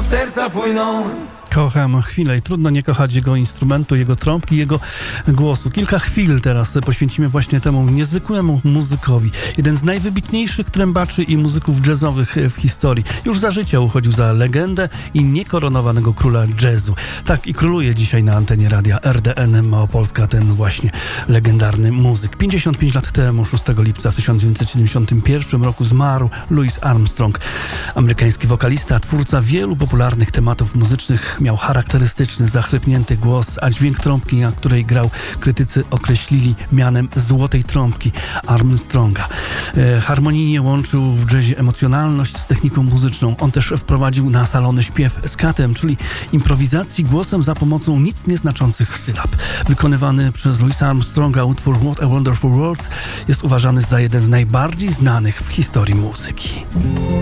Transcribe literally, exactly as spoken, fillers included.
serca płyną. Kocham chwilę i trudno nie kochać jego instrumentu, jego trąbki, jego głosu. Kilka chwil teraz poświęcimy właśnie temu niezwykłemu muzykowi. Jeden z najwybitniejszych trębaczy i muzyków jazzowych w historii. Już za życia uchodził za legendę i niekoronowanego króla jazzu. Tak i króluje dzisiaj na antenie radia R D N Małopolska ten właśnie legendarny muzyk. pięćdziesiąt pięć lat temu, szóstego lipca w tysiąc dziewięćset siedemdziesiątym pierwszym roku zmarł Louis Armstrong. Amerykański wokalista, twórca wielu popularnych tematów muzycznych, miał charakterystyczny, zachrypnięty głos, a dźwięk trąbki, na której grał, krytycy określili mianem złotej trąbki Armstronga. E, harmonijnie łączył w jazzie emocjonalność z techniką muzyczną. On też wprowadził na salony śpiew skatem, czyli improwizacji głosem za pomocą nic nieznaczących sylab. Wykonywany przez Louisa Armstronga utwór What a Wonderful World jest uważany za jeden z najbardziej znanych w historii muzyki.